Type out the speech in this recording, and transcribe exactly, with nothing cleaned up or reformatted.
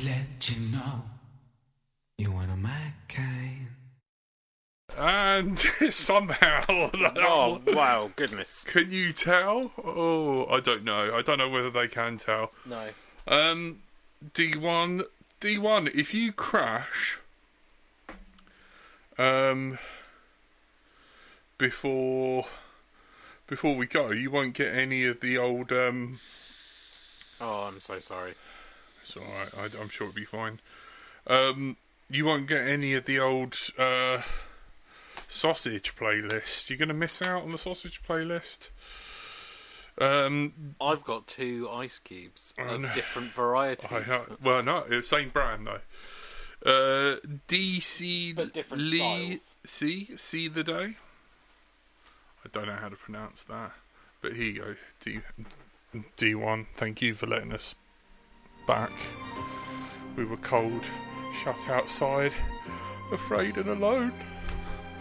let you know you one of my kind. And somehow... Oh, wow, goodness. Can you tell? Oh, I don't know. I don't know whether they can tell. No. Um, D one... D one, if you crash... Um... Before... Before we go, you won't get any of the old... Um... Oh, I'm so sorry. It's alright, I'm sure it'll be fine. Um, you won't get any of the old... Uh... sausage playlist. You're going to miss out on the sausage playlist. Um, I've got two ice cubes oh of no. different varieties. I, uh, well, no, it's the same brand though. Uh, D C But different Lee styles. C See the Day. I don't know how to pronounce that, but here you go. D D one. Thank you for letting us back. We were cold, shut outside, afraid and alone.